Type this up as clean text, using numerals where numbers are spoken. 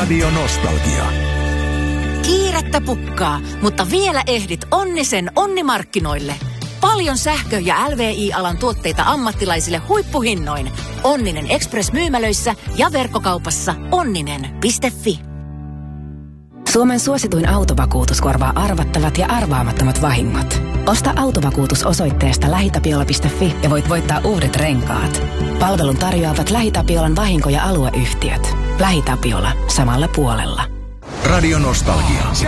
Radio Nostalgia. Kiirettä pukkaa, mutta vielä ehdit Onnisen Onnimarkkinoille. Paljon sähkö- ja LVI-alan tuotteita ammattilaisille huippuhinnoin. Onninen Express-myymälöissä ja verkkokaupassa onninen.fi. Suomen suosituin autovakuutus korvaa arvattavat ja arvaamattomat vahingot. Osta autovakuutus osoitteesta lähitapiola.fi ja voit voittaa uudet renkaat. Palvelun tarjoavat LähiTapiolan vahinko- ja alueyhtiöt. LähiTapiola. Samalla puolella. Radio Nostalgia.